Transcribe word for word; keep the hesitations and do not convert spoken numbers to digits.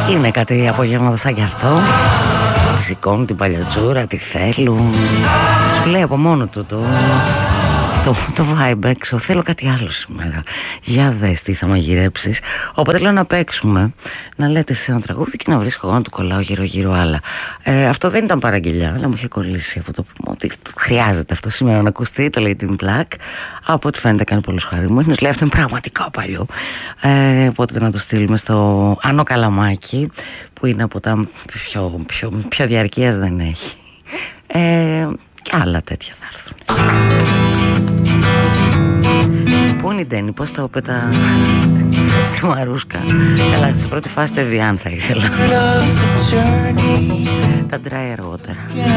Είναι κάτι απογεύματα σαν κι αυτό. Σηκώνουν την παλιατζούρα, τι θέλουν. Σου λέει από μόνο του το, το, το vibe έξω. Θέλω κάτι άλλο σήμερα. Για δες τι θα μαγειρέψεις. Οπότε λέω να παίξουμε. Να λέτε σε ένα τραγούδι και να βρίσκω εγώ να του κολλάω γύρω γύρω άλλα. ε, Αυτό δεν ήταν παραγγελιά, αλλά μου είχε κολλήσει αυτό το ότι χρειάζεται αυτό σήμερα να ακουστεί. Το λέει την Black. Από ό,τι φαίνεται κάνει πολλούς χαρισμούς. Λέει αυτό είναι πραγματικά παλιό. ε, Οπότε να το στείλουμε στο Άνω Καλαμάκι, που είναι από τα πιο, πιο, πιο διαρκείας δεν έχει. ε, Και άλλα τέτοια θα έρθουν. Πού είναι η Ντένι, πώς το πέτα στη Μαρούσκα. Καλά, σε πρώτη φάση το Εδιάν θα ήθελα. Τα ντράι αργότερα.